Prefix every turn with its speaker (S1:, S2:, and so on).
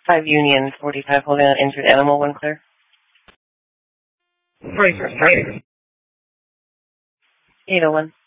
S1: 5 Union 45 holding on injured animal, 1 clear.
S2: 41st, right?
S1: 801.